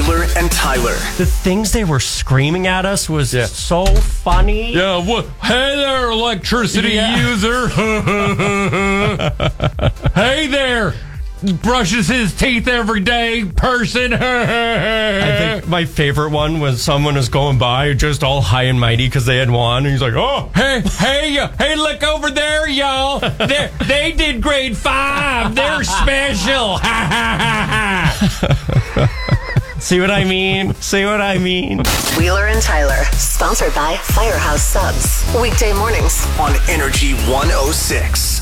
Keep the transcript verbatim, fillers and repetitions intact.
Wheeler and Tyler. The things they were screaming at us was Yeah. so funny. Yeah, what? Hey there, electricity Yeah. user. Hey there, brushes his teeth every day person. I think my favorite one was someone was going by just all high and mighty because they had won, and he's like, "Oh, Hey, hey, uh, hey, look over there, y'all. They they did grade five. They're special. Ha, ha, ha, ha. see what I mean? See what I mean?" Wheeler and Tyler, sponsored by Firehouse Subs. Weekday mornings On Energy one oh six.